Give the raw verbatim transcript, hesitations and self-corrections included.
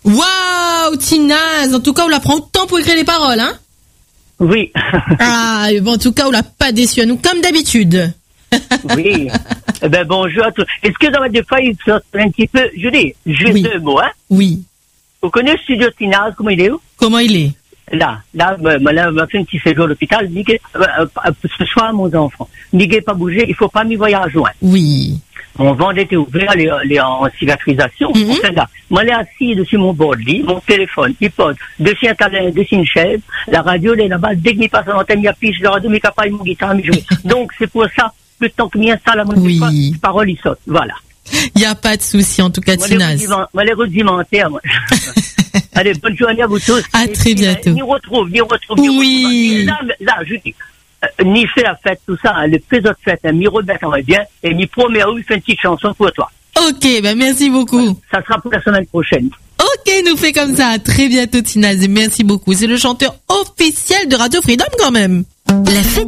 Waouh, Tinaz, en tout cas, on la prend autant pour écrire les paroles, hein? Oui. Ah, bon, en tout cas, on l'a pas déçu à nous, comme d'habitude. Oui. Eh ben, bonjour à tous. Est-ce que dans des fois, il sort un petit peu, je dis, juste Oui. deux mots, hein? Oui. Vous connaissez le studio Tinaz, comment il est où? Comment il est? Là, là, ben, là, on m'a fait un petit séjour à l'hôpital, dit que, euh, euh, ce soir, mon enfant, n'y pas bouger, il faut pas m'y voyager loin. Oui. Mon ventre était ouvert, les, les, en cicatrisation. Mm-hmm. Enfin, là, moi, elle est assis dessus mon bord de lit, mon téléphone, iPod, dessus un talent, dessus une chaise, la radio, elle est là-bas, dès qu'il passe en antenne, il y a piche, la radio, mes capables, mon guitare, mes jouets. Donc, c'est pour ça, le temps que m'y installe à mon Oui. téléphone, les paroles, ils sautent. Voilà. Il y a pas de souci, en tout cas, Moi, les Tinaz. rudiments- moi, les rudimentaires, moi. Allez, bonne journée à vous tous. À Et très puis, bientôt. euh, Ni retrouve, ni retrouve, ni Oui. retrouve. Là, là, je dis, euh, ni fait la fête, tout ça, hein, les plus autres fêtes, hein, m'y remettre, on va bien, et m'y promet, oui, fait une petite chanson pour toi. Ok, ben merci beaucoup. Ça sera pour la semaine prochaine. Ok, nous fait comme ça. À très bientôt, Tinaz. Et merci beaucoup. C'est le chanteur officiel de Radio Freedom, quand même. La fête